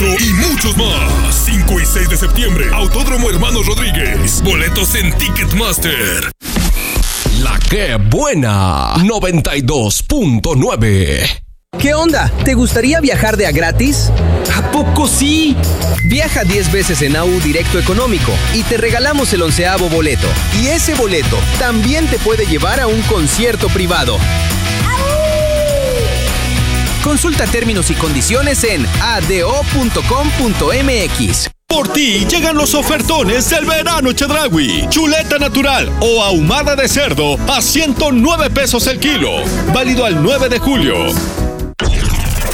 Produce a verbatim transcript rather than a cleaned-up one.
Centro y muchos más. cinco y seis de septiembre, Autódromo Hermanos Rodríguez. Boletos en Ticketmaster. La que buena, noventa y dos punto nueve. ¿Qué onda? ¿Te gustaría viajar de a gratis? ¿A poco sí? Viaja diez veces en A U Directo Económico y te regalamos el onceavo boleto. Y ese boleto también te puede llevar a un concierto privado. Consulta términos y condiciones en a d o punto com punto m x. Por ti llegan los ofertones del verano Chedraui. Chuleta natural o ahumada de cerdo a ciento nueve pesos el kilo. Válido al nueve de julio.